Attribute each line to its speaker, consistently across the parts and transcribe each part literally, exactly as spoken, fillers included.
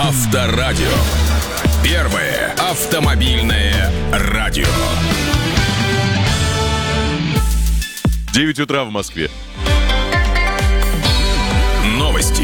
Speaker 1: Авторадио. Первое автомобильное радио.
Speaker 2: девять утра в Москве.
Speaker 1: Новости.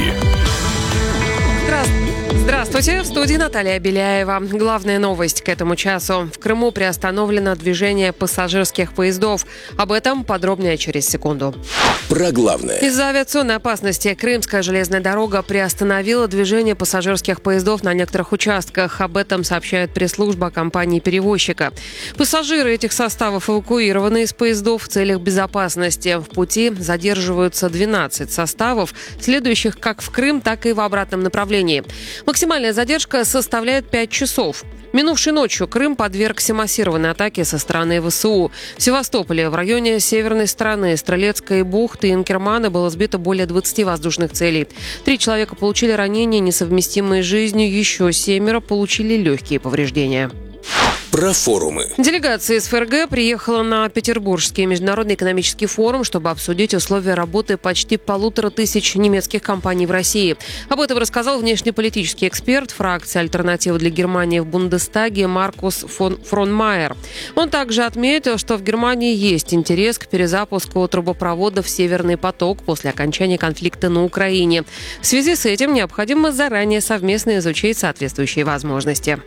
Speaker 3: Здравствуйте, в студии Наталья Беляева. Главная новость к этому часу. В Крыму приостановлено движение пассажирских поездов. Об этом подробнее через секунду.
Speaker 1: Про главное.
Speaker 3: Из-за авиационной опасности Крымская железная дорога приостановила движение пассажирских поездов на некоторых участках. Об этом сообщает пресс-служба компании-перевозчика. Пассажиры этих составов эвакуированы из поездов в целях безопасности. В пути задерживаются двенадцать составов, следующих как в Крым, так и в обратном направлении. Максимальная задержка составляет пять часов. Минувшей ночью Крым подвергся массированной атаке со стороны ВСУ. В Севастополе в районе северной стороны Стрелецкой бухты и Инкермана было сбито более двадцати воздушных целей. Три человека получили ранения, несовместимые с жизнью, еще семеро получили легкие повреждения.
Speaker 1: Про форумы.
Speaker 3: Делегация из ФРГ приехала на Петербургский международный экономический форум, чтобы обсудить условия работы почти полутора тысяч немецких компаний в России. Об этом рассказал внешнеполитический эксперт фракции «Альтернатива для Германии» в Бундестаге Маркус фон Фронмайер. Он также отметил, что в Германии есть интерес к перезапуску трубопроводов «Северный поток» после окончания конфликта на Украине. В связи с этим необходимо заранее совместно изучить соответствующие возможности.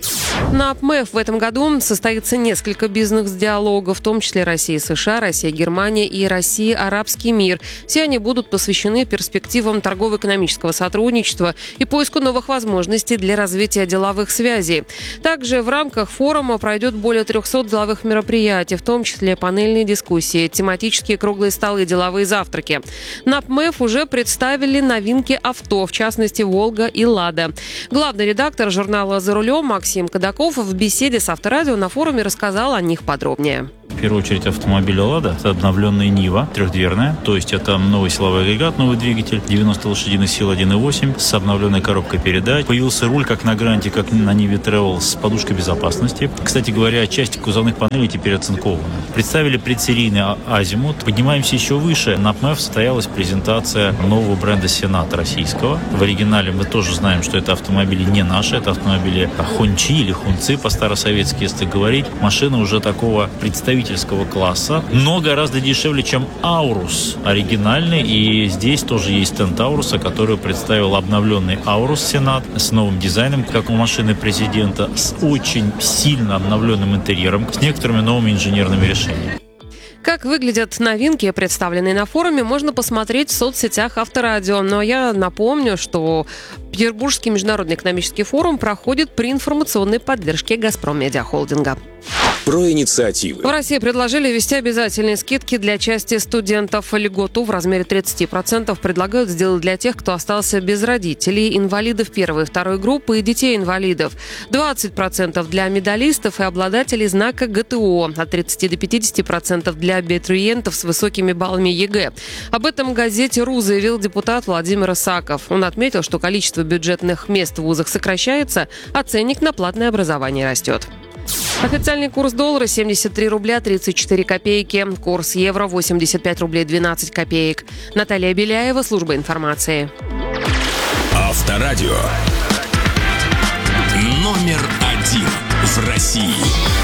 Speaker 3: На ПМЭФ в этом году состоится несколько бизнес-диалогов, в том числе Россия, США, Россия, Германия и Россия, арабский мир. Все они будут посвящены перспективам торгово-экономического сотрудничества и поиску новых возможностей для развития деловых связей. Также в рамках форума пройдет более трехсот деловых мероприятий, в том числе панельные дискуссии, тематические круглые столы, деловые завтраки. На ПМЭФ уже представили новинки авто, в частности «Волга» и «Лада». Главный редактор журнала «За рулем» Максим Кадаков в беседе с Авторадио на форуме рассказал о них подробнее.
Speaker 4: В первую очередь автомобиль «Лада». Это обновленная Нива, трехдверная. То есть это новый силовой агрегат, новый двигатель, девяносто лошадиных сил, один и восемь, с обновленной коробкой передач. Появился руль, как на Гранте, как на Ниве Travel, с подушкой безопасности. Кстати говоря, части кузовных панелей теперь оцинкованы. Представили предсерийный азимут. Поднимаемся еще выше. На ПМЭФ состоялась презентация нового бренда «Сенат» российского. В оригинале мы тоже знаем, что это автомобили не наши, это автомобили Хончи или Хунцы, по-старосоветски, если говорить. Машина уже такого представительского класса, но гораздо дешевле, чем Аурус оригинальный. И здесь тоже есть стенд Ауруса, который представил обновленный Аурус Сенат с новым дизайном, как у машины президента, с очень сильно обновленным интерьером, с некоторыми новыми инженерными решениями.
Speaker 3: Как выглядят новинки, представленные на форуме, можно посмотреть в соцсетях Авторадио. Но я напомню, что Петербургский международный экономический форум проходит при информационной поддержке «Газпром Медиа Холдинга».
Speaker 1: Про инициативы.
Speaker 3: В России предложили ввести обязательные скидки для части студентов. Льготу в размере тридцати процентов предлагают сделать для тех, кто остался без родителей, инвалидов первой и второй группы и детей-инвалидов. двадцать процентов для медалистов и обладателей знака ГТО. От тридцати до пятидесяти процентов для абитуриентов с высокими баллами ЕГЭ. Об этом газете «РУ» заявил депутат Владимир Исаков. Он отметил, что количество бюджетных мест в вузах сокращается, а ценник на платное образование растет. Официальный курс доллара семьдесят три рубля тридцать четыре копейки. Курс евро восемьдесят пять рублей двенадцать копеек. Наталья Беляева, служба информации.
Speaker 1: Авторадио. Номер один в России.